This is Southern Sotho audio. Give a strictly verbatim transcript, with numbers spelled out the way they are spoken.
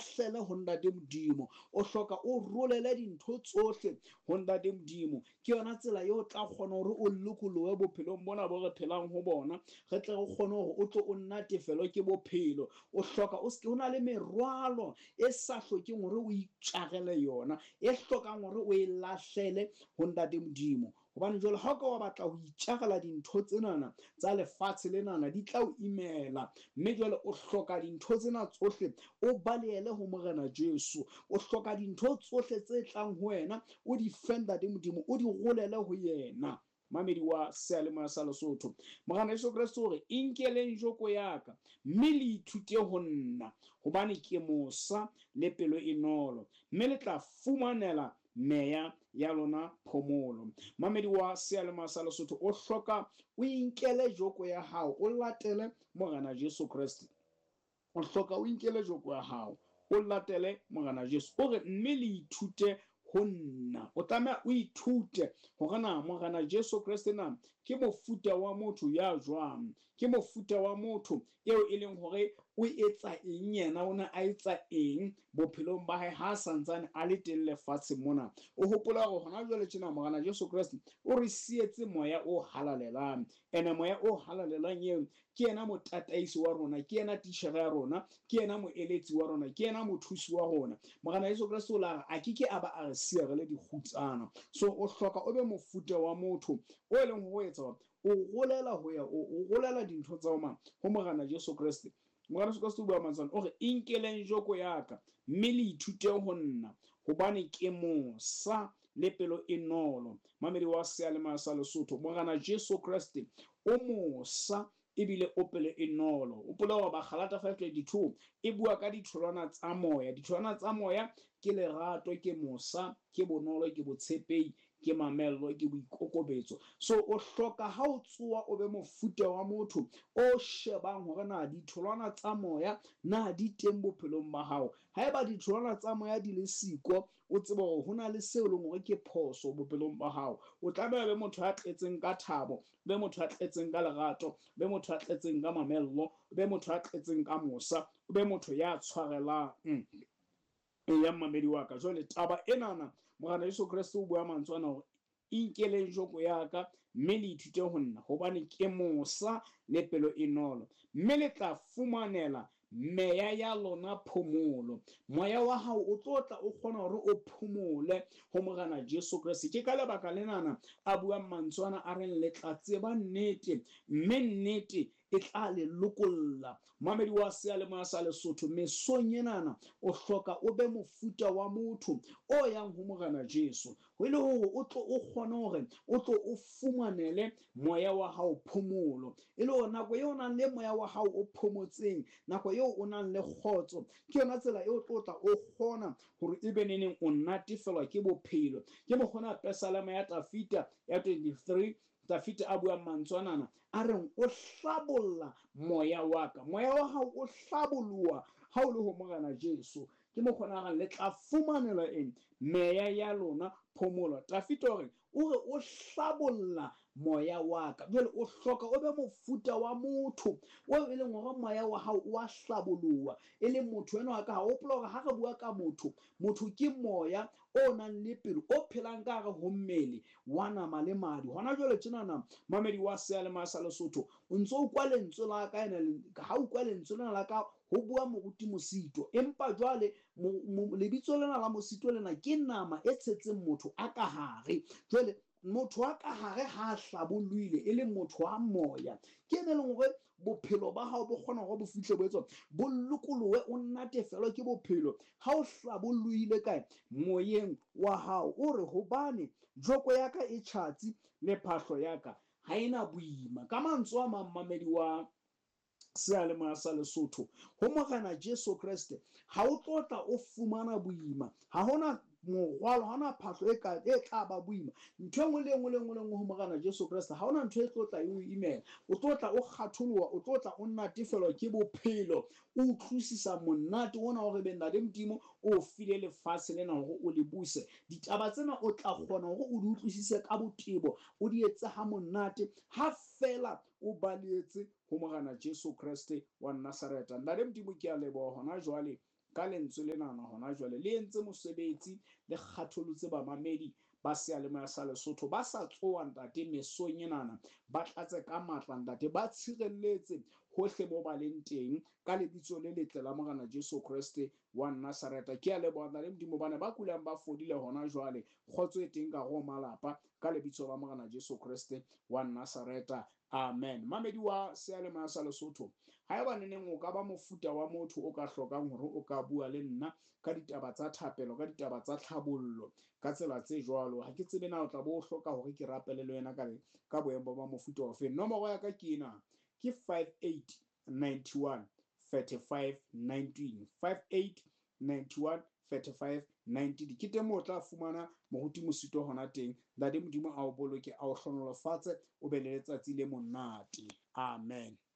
lahlele ho Ntate Modimo, o hloka o rolele dintho tsohle ho Ntate Modimo. Ke yona tsela eo tla kgona hore o lokolohe bophelong bona bo re phelang ho bona, re tle re kgone hore o tlo o natefelwa ke bophelo. O hloka o se ho na le merwalo e sa hlokeng hore o itjagele yona, e hlokang hore o e lahlele ho Ntate Modimo. Hobane jwale ha ka wa batla ho itjagela dintho tsenana tsa lefatshe lenana, di tla o imela. Mme jwale o hloka dintho tsena tsohle o balehele ho Morena Jesu, o hloka dintho tsohle tse tlang ho wena o di fe Ntate Modimo, o di rolele ho yena. Mamedi wa Seyalemoya sa Lesotho, Morena Jesu Kriste hore inkeleng joko ya ka mme le ithute ho nna, hobane ke mosa le pelo e nolo, mme le tla fumanela meya ya lona phomolo. Mamedi wa Seyalemoya sa Lesotho, o hloka o inkele joko ya hao, o latele Morena Jesu Kriste. O hloka o inkele joko ya hao, o latele Morena Jesu, hore mme le ithute ho nna. O tlameha o ithute hore na Morena Jesu Kriste na ke mofuta wa motho ya jwang, ke mofuta wa motho eo e leng hore o etsa eng, yena ona a etsa eng bophelong ba hae ha santsane a le teng lefatshe mona. O hopola hore hona jwale tjena Morena Jesu Kriste o re sietse moya o halalelang, ene moya o halalelang eo ke yena motataisi wa rona, ke yena titjhere ya rona, ke yena moeletsi wa rona, ke yena mothusi wa rona. Morena Jesu Kriste o la a ke ke aba a re siya re le dikgutsana. So o hloka o be mofuta wa motho o e leng ho etsa o golela ho ya o golela dintho tsa oma ho Morena Jesu Kriste. Morena Jesu Kriste o bua mantsana o re inkeleng joko ya ka mme le ithute ho nna, hobane ke mosa le pelo e nolo. Mamedi wa Seyalemoya sa Lesotho, Morena Jesu Kriste o mosa ebile o pele e nolo. O pola wa ba Galata five twenty-two e bua ka ditholwana tsa moya. Ditholwana tsa moya ke lerato, ke mosa, ke bonolo, ke botshepehi, ke mamello, ke boikokobetso. So o hloka ha o tsoa o be mofuta wa motho o shebang hore na ditholwana tsa moya na di teng bophelong ba hao. Haeba ditholwana tsa moya di le siko, o tsebe hore hona le seo leng hore ke phoso bophelong ba hao. O tlameha be motho ya tletseng ka thabo, be motho ya tletseng ka lerato, be motho ya tletseng ka mamello, be motho ya tletseng ka mosa, be motho ya tshwarelang. Mm. Ya mamedi wa ka, jwale taba enana Morena Jesu Kriste o bua mantswana hore inkeleng joko ya ka mme le ithute ho nna, hobane ke mosa le pelo e nolo, mme le tla fumanela meya ya lona phomolo. Moya wa hao o tlotla o kgona hore o phomole ho Morena Jesu Kriste. Ke ka lebaka lenana a bua mantswana a reng le tla tseba nnete, mme nnete e tla le lokolla. Mamedi wa Seyalemoya sa Lesotho, mesong enana o hloka o be mofuta wa motho o yang ho Morena Jesu, ho ile hore o tlo o kgone hore o tlo o fumanele moya wa hao phomolo. E le hore nako eo o nang le moya wa hao o phomotseng, nako eo o nang le kgotso, ke yona tsela eo tlo tla o kgona hore ebe neneng o natefelwa ke bophelo. Ke mokgona Psalm ya Dafita ya twenty-three, Dafita a bua mantswanana a reng o hlabolla moya wa ka. Moya wa hao o hlabolwa ha o le ho Morena Jesu. Ke mokgona le tla fumanela eng meya ya lona phomolo. Dafita hore o re o hlabolla moya wa ka. Jwale o hloka o be mofuta wa motho o e leng hore moya wa hao wa hlaboloha e le motho ena wa ka. Ha o hopola hore ha re bua ka motho, motho ke moya o nang le pelo, o phelang ka hare ho mmele wa nama le madi. Hona jwale tjenana mamedi wa Seyalemoya sa Lesotho, o ntso o kwa lentswe la ka ena, ha o kwa lentswe lena la ka ho bua moruti Mosito, empa jwale lebitso lena la Mosito lena ke nama e tshetseng motho a ka hare. Jwale motho wa ka hare ha hlabollohile e le motho wa moya, ke ene leng hore bophelo ba hao bo kgona hore bo fihle bo etswa bo lokolohe, o natefelwa ke bophelo ha o hlabollohile kae moyeng wa hao. O re hobane joko ya ka e tjhatsi le phahlo ya ka ha ena boima. Ka mantswe a mang mamedi wa Seyalemoya sa Lesotho, ho Morena Jesu Kriste ha o tlotla o fumana boima, ha hona morwalo, ha hona phahlo e ka e tla ba boima. Ntho engwe le engwe le engwe le engwe ho Morena Jesu Kriste ha hona ntho e tlotla e o imela. O tlotla o kgatholoha, o tlotla o natefelwa ke bophelo, o utlwisisa monate ona hore be Ntate Modimo o file lefatshe lena hore o le buse. Ditaba tsena o tla kgona hore o di utlwisise ka botebo, o di etse ha monate ha fela o baletse ho Morena Jesu Kriste wa Nazareta. Ntate Modimo ke a leboha hona jwale ka lentswe lenana hona jwale le entse mosebetsi le kgatholotse bamamedi ba seyalemoya sa Lesotho ba sa tsoa ntate mesong enana ba tlatse ka matla ntate ba tshireletse hohle mo ba leng teng ka lebitso le letle la Morena Jesu Kriste wa Nazareta. Ke a leboha le Modimo bana ba kulang ba fodile hona jwale kgotso e teng ka go malapa ka lebitso la Morena Jesu Kriste wa Nazareta. Amen. Mamedi wa seyalemoya sa Lesotho, haeba neneng o ka ba mofuta wa motho o ka hlokang hore o ka bua le nna ka ditaba tsa thapelo, ka ditaba tsa tlhabollo ka tsela tse jwalo, ha ke tsebe na o tla bo o hloka hore ke rapele le wena ka ka boemo ba mofuta wa feng. Nomoro ya ka ke ena ke five eight nine one thirty-five nineteen five eight nine one thirty-five nineteen. Ke teng mo o tla fumana moruti mosito hona teng. Ntate Modimo a o boloke, a o hlonolofatse, o be le letsatsi le monate. Amen.